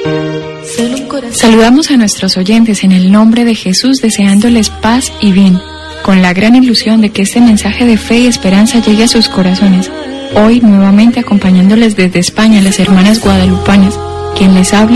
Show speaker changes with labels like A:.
A: Saludamos a nuestros oyentes en el nombre de Jesús, deseándoles paz y bien, con la gran ilusión de que este mensaje de fe y esperanza llegue a sus corazones. Hoy nuevamente acompañándoles desde España las hermanas guadalupanas, quien les habla